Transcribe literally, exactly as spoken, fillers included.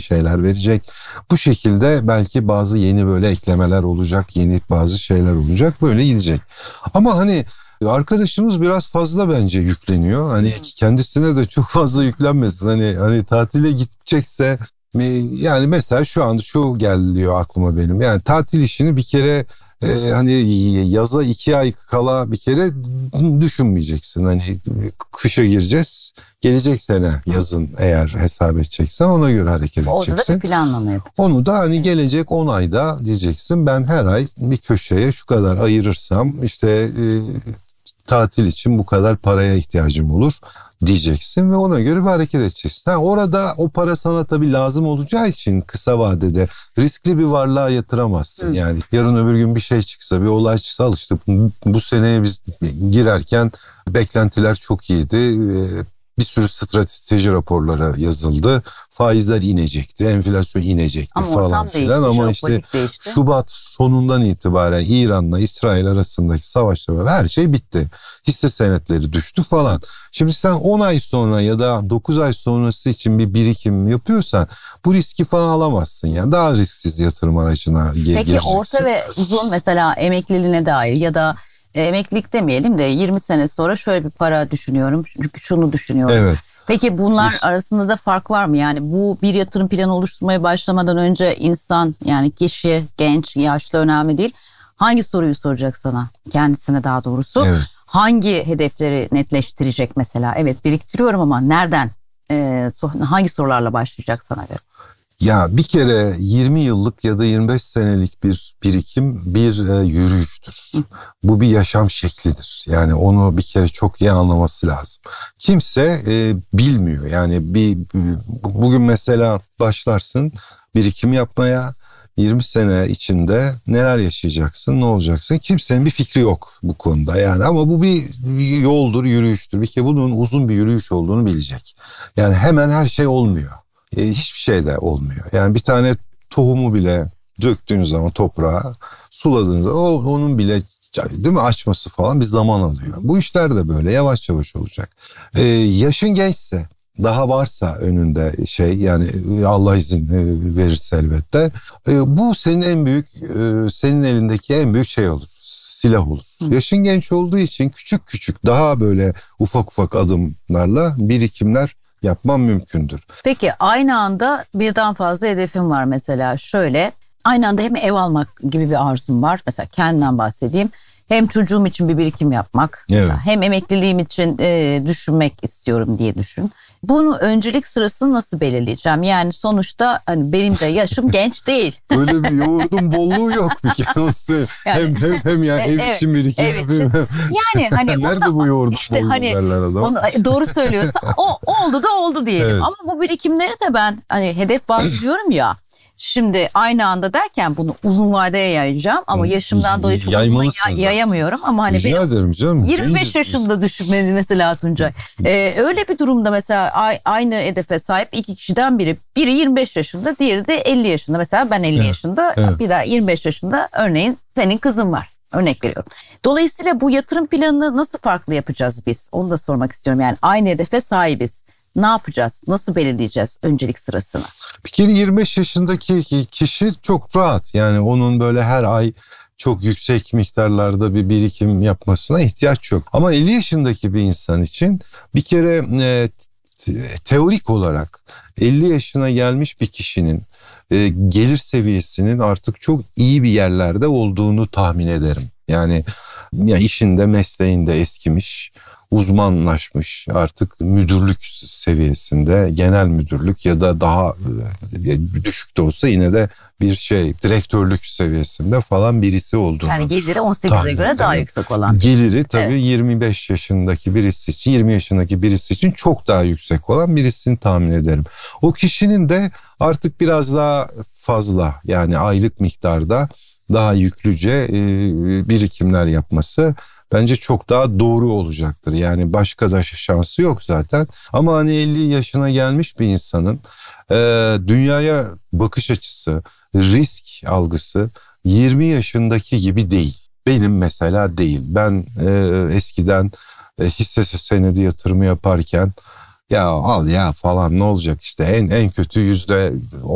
şeyler verecek. Bu şekilde belki bazı yeni böyle eklemeler olacak, yeni bazı şeyler olacak, böyle gidecek. Ama hani arkadaşımız biraz fazla bence yükleniyor. Hani kendisine de çok fazla yüklenmesin. Hani hani tatile gidecekse, yani mesela şu anda şu geliyor aklıma benim. Yani tatil işini bir kere e, hani yaza iki ay kala bir kere düşünmeyeceksin. Hani kışa gireceğiz. Gelecek sene yazın eğer hesap edeceksen ona göre hareket edeceksin. Orada da bir planlama yap. Onu da hani gelecek on ayda diyeceksin. Ben her ay bir köşeye şu kadar ayırırsam işte e, tatil için bu kadar paraya ihtiyacım olur diyeceksin ve ona göre bir hareket edeceksin. Ha, orada o para sana tabii lazım olacağı için kısa vadede riskli bir varlığa yatıramazsın. Hı. Yani yarın öbür gün bir şey çıksa, bir olay çıksa, al işte bu seneye biz girerken beklentiler çok iyiydi. Bir sürü strateji raporları yazıldı. Faizler inecekti, enflasyon inecekti ama falan filan. Ama işte değişti. Şubat sonundan itibaren İran'la İsrail arasındaki savaşla ve her şey bitti. Hisse senetleri düştü falan. Şimdi sen on ay sonra ya da dokuz ay sonrası için bir birikim yapıyorsan bu riski falan alamazsın. Yani daha risksiz yatırım aracına Peki, gireceksin. Peki orta ve uzun mesela emekliliğine dair ya da emeklilik demeyelim de yirmi sene sonra şöyle bir para düşünüyorum. Çünkü şunu düşünüyorum. Evet. Peki bunlar Biz... arasında da fark var mı? Yani bu bir yatırım planı oluşturmaya başlamadan önce insan, yani kişi, genç, yaşlı önemli değil. Hangi soruyu soracak sana? Kendisine daha doğrusu. Evet. Hangi hedefleri netleştirecek mesela? Evet, biriktiriyorum ama nereden? Ee, hangi sorularla başlayacak sana göre? Ya bir kere yirmi yıllık ya da yirmi beş senelik bir birikim bir e, yürüyüştür. Hı. Bu bir yaşam şeklidir. Yani onu bir kere çok iyi anlaması lazım. Kimse e, bilmiyor. Yani bir bugün mesela başlarsın birikim yapmaya, yirmi sene içinde neler yaşayacaksın, ne olacaksın? Kimsenin bir fikri yok bu konuda yani, ama bu bir yoldur, yürüyüştür. Bir kere bunun uzun bir yürüyüş olduğunu bilecek. Yani hemen her şey olmuyor. E, hiçbir şey de olmuyor. Yani bir tane tohumu bile döktüğünüz zaman toprağa, suladığınız zaman o, onun bile değil mi açması falan bir zaman alıyor. Bu işler de böyle yavaş yavaş olacak. E, yaşın gençse, daha varsa önünde şey, yani Allah izin verirse elbette, e, bu senin en büyük e, senin elindeki en büyük şey olur. Silah olur. Hı. Yaşın genç olduğu için küçük küçük, daha böyle ufak ufak adımlarla birikimler yapmam mümkündür. Peki aynı anda birden fazla hedefim var mesela, şöyle aynı anda hem ev almak gibi bir arzum var, mesela kendimden bahsedeyim, hem çocuğum için bir birikim yapmak, evet. Mesela hem emekliliğim için e, düşünmek istiyorum diye düşün. Bunu öncelik sırasını nasıl belirleyeceğim? Yani sonuçta hani benim de yaşım genç değil. Öyle bir yoğurdun bolluğu yok bir kere. Yani, hem hem hem yani ev evet, için birikim ev yapayım. Için. Yani hani nerede bu yoğurdun işte bolluğu hani, derler adam. Onu, doğru söylüyorsun. O oldu da oldu diyelim. Evet. Ama bu birikimleri de ben hani hedef bahsediyorum ya. Şimdi aynı anda derken bunu uzun vadeye yayacağım ama yaşımdan dolayı çok uzun yay, yayamıyorum. Ama hani rica ederim canım. yirmi beş yaşında düşünmeli mesela Tuncay. Ee, öyle bir durumda mesela aynı hedefe sahip iki kişiden biri. Biri yirmi beş yaşında, diğeri de elli yaşında. Mesela ben elli evet, yaşında, evet. Bir daha yirmi beş yaşında örneğin senin kızın var. Örnek veriyorum. Dolayısıyla bu yatırım planını nasıl farklı yapacağız biz? Onu da sormak istiyorum. Yani aynı hedefe sahibiz. Ne yapacağız? Nasıl belirleyeceğiz öncelik sırasını? Bir kere yirmi beş yaşındaki kişi çok rahat. Yani onun böyle her ay çok yüksek miktarlarda bir birikim yapmasına ihtiyaç yok. Ama elli yaşındaki bir insan için bir kere e, teorik olarak elli yaşına gelmiş bir kişinin e, gelir seviyesinin artık çok iyi bir yerlerde olduğunu tahmin ederim. Yani ya işinde, mesleğinde eskimiş, uzmanlaşmış, artık müdürlük seviyesinde, genel müdürlük ya da daha düşük de olsa yine de bir şey, direktörlük seviyesinde falan birisi olduğunu. Yani geliri on sekize göre daha yüksek olan. Geliri tabii evet. yirmi beş yaşındaki birisi için, yirmi yaşındaki birisi için çok daha yüksek olan birisini tahmin ederim. O kişinin de artık biraz daha fazla, yani aylık miktarda daha yüklüce e, birikimler yapması bence çok daha doğru olacaktır. Yani başka da şansı yok zaten. Ama hani elli yaşına gelmiş bir insanın e, dünyaya bakış açısı, risk algısı yirmi yaşındaki gibi değil. Benim mesela değil. Ben e, eskiden e, hisse senedi yatırımı yaparken ya al ya falan ne olacak işte en en kötü yüzde